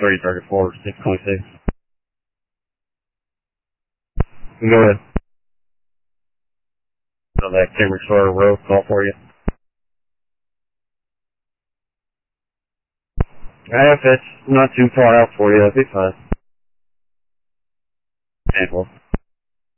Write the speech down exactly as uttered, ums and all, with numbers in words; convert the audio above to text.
three, target four, six twenty-six. Go ahead. So that Cambridge Sawyer Road call for you. If it's not too far out for you, that'd be fine. Handful.